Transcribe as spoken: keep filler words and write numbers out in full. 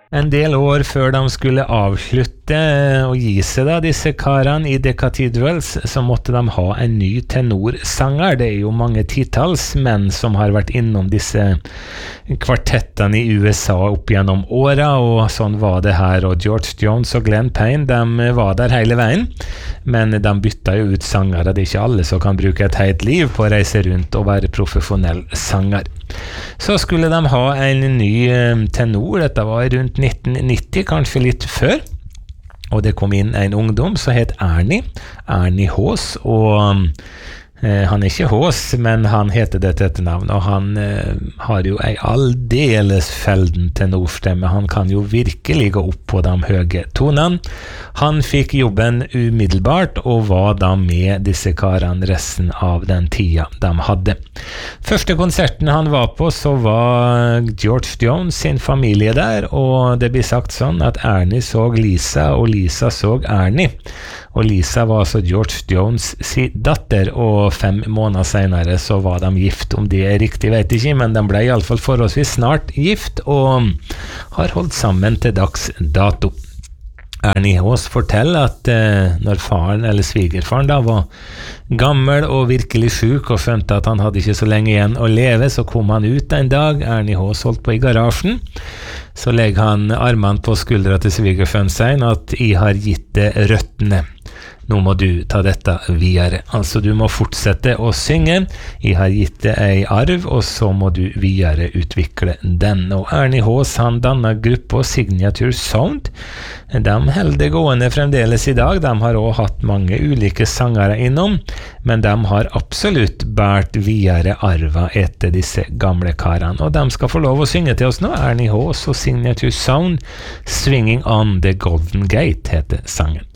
En del år før de skulle avslutte og gi seg da, disse karene i The Cathedrals, så måtte de ha en ny tenorsanger. Det er jo mange titalls menn som har vært innom disse kvartettene i U S A opp gjennom åra, og sånn var det her. Og George Jones og Glenn Payne, de var der hele veien, men de bytta jo ut sanger. Det er ikke alle som kan bruke et helt liv på å reise rundt og være profesjonell sanger. Så skulle de ha en ny tenor, dette var rundt nitten nitti, kanskje litt før, og det kom inn en ungdom som het Ernie, Ernie Haas, og eh, han er ikke Haas, men han heter det til etternavn, og han eh, har jo en aldeles felden tenorstemme. Han kan jo virkelig gå opp på de høye tonene. Han fikk jobben umiddelbart, og var da med disse karene resten av den tida de hadde. Første konserten han var på, så var George Jones sin familie der, og det blir sagt sånn at Ernie så Lisa, og Lisa så Ernie. Og Lisa var altså George Jones sin datter, og fem måneder senere så var de gift. Om det er riktig vet jeg ikke, men de ble i alle fall forholdsvis snart gift, og har holdt sammen til dags dato. Ernie Haas forteller at eh, når faren eller svigerfaren da var gammel og virkelig syk og skjønte at han hadde ikke så lenge igjen å leve, så kom han ut en dag. Ernie Haas holdt på i garasjen. Så legger han armene på skuldra til svigerfaren sin at «Jeg har gitt det røttene. Nå må du ta dette videre». Altså du må fortsette å synge. «Jeg har gitt det ei arv, og så må du videre utvikle den». Og Ernie Haas, han dannet gruppa Signature Sound. De holder det gående fremdeles i dag. De har også hatt mange ulike sangere innom, men de har absolutt bært videre arva etter disse gamle karene. Og de skal få lov å synge til oss nå. Ernie Haas og Signature Sound, «Swinging on the Golden Gate» heter sangen.